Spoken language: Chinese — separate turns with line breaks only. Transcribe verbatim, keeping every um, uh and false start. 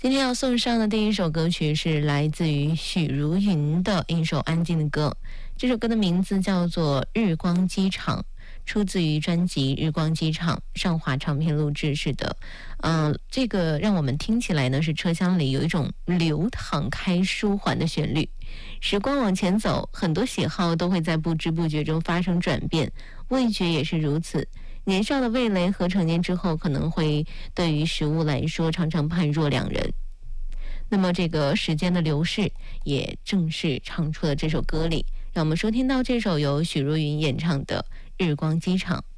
今天要送上的第一首歌曲是来自于许茹芸的一首安静的歌，这首歌的名字叫做《日光机场》，出自于专辑《日光机场》，上华唱片录制是的。嗯、呃，这个让我们听起来呢是车厢里有一种流淌开舒缓的旋律。时光往前走，很多喜好都会在不知不觉中发生转变，味觉也是如此。年少的味蕾和成年之后可能会对于食物来说常常判若两人。那么这个时间的流逝也正是唱出了这首歌里，让我们收听到这首由许茹芸演唱的《日光机场》。